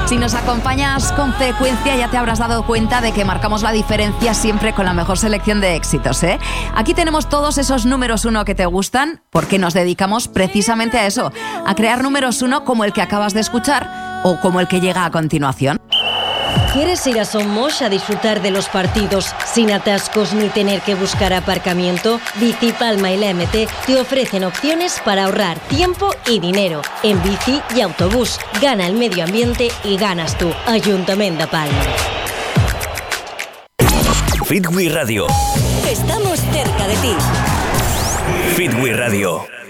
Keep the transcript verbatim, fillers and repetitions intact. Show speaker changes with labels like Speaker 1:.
Speaker 1: Si nos acompañas con frecuencia ya te habrás dado cuenta de que marcamos la diferencia siempre con la mejor selección de éxitos, ¿eh? Aquí tenemos todos esos números uno que te gustan porque nos dedicamos precisamente a eso, a crear números uno como el que acabas de escuchar o como el que llega a continuación.
Speaker 2: ¿Quieres ir a Somos a disfrutar de los partidos sin atascos ni tener que buscar aparcamiento? Bicipalma y la M T te ofrecen opciones para ahorrar tiempo y dinero en bici y autobús. Gana el medio ambiente y ganas tú. Ayuntamiento de Palma.
Speaker 3: Fitwi Radio.
Speaker 2: Estamos cerca de ti.
Speaker 3: Fitwi Radio.